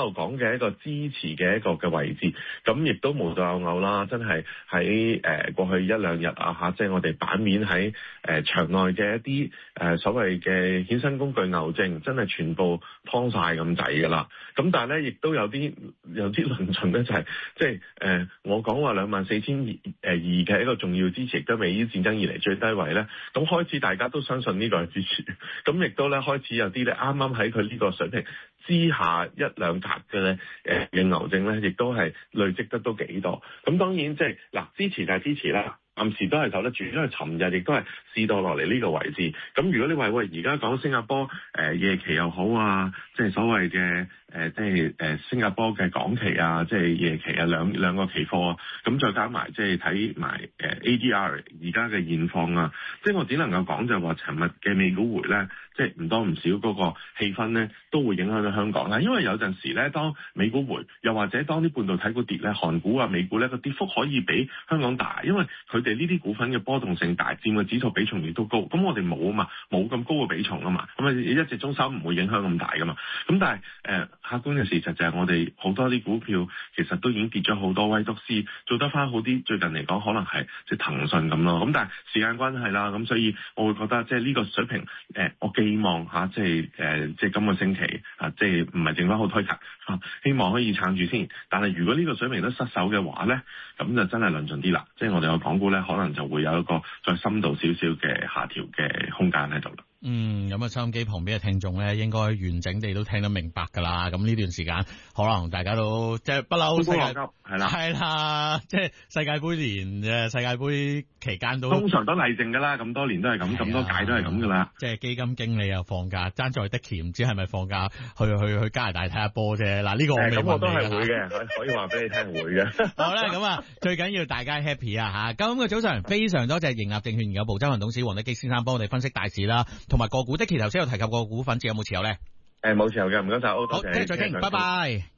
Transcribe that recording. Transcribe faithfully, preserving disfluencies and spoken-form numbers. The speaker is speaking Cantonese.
路講嘅一個支持嘅一個嘅位置，咁亦都無獨有偶啦，真係喺誒過去一兩日啊嚇，即係我哋版面喺誒、呃、場內嘅一啲誒、呃、所謂嘅衍生工具牛證，真係全部劏晒咁滯㗎啦。咁但係咧，亦都有啲有啲論盡咧，就係即係誒我講話兩萬四千誒二嘅一個重要支持，都未於戰爭以嚟最低位咧。咁開始大家都相信呢個係支持，咁亦都咧開始有啲咧啱啱喺佢呢個水平之下一兩格嘅咧誒嘅牛證咧，亦都係累積得都幾多。咁當然即係嗱支持就係支持啦。暫時都係受得住，因為尋日亦都係試到落嚟呢個位置。咁如果你話喂，而家講新加坡誒、呃、夜期又好啊，即係所謂嘅誒、呃，即係誒、呃、新加坡嘅港期啊，即係夜期啊，兩兩個期貨啊，咁再加埋即係睇埋誒 A D R 而家嘅現況啊，即係我只能夠講就係話，尋日嘅美股回咧，即係唔多唔少嗰個氣氛咧，都會影響到香港啦。因為有陣時咧，當美股回，又或者當啲半導體股跌咧，韓股啊、美股咧個跌幅可以比香港大，因為佢哋呢啲股份嘅波動性大，佔嘅指數比重亦都高。咁我哋冇啊嘛，冇咁高嘅比重啊嘛。咁啊一隻中心唔會影響咁大噶嘛。咁但係誒、呃、客觀嘅事實就係我哋好多啲股票其實都已經跌咗好多，威督斯做得翻好啲。最近嚟講可能係即係騰訊咁咯。咁但係時間關係啦，咁所以我會覺得即係呢個水平誒、呃，我寄望下即係誒即係今個星期啊，即係唔係剩翻好推介啊，希望可以撐住先。但係如果呢個水平都失守嘅話咧，咁就真係論盡啲啦。即係我哋個港股咧，可能就會有一個再深度少少嘅下調嘅空間喺度啦。 嗯，咁啊，收音機旁邊嘅聽眾咧，應該完整地都聽得明白噶啦。咁呢段時間，可能大家都即係不嬲世界係啦，係啦，即係世界盃年誒，世界盃期間都通常都例靜噶啦，咁多年都係咁，咁多屆都係咁噶啦。 即係基金經理又放假，爭在的期唔知係咪放假去去去加拿大睇下波啫。嗱，呢個我未問你㗎。咁我都係會嘅，可以話俾你聽會嘅。好啦，咁啊，最緊要大家 happy 啊嚇。今個早上非常多謝盈立證券研究部執行董事黃德基先生幫我哋分析大市啦。同埋個股的期頭先有提及過股份，有冇持有咧？ 誒，冇持有嘅，唔該晒。好， 繼續再傾，拜拜。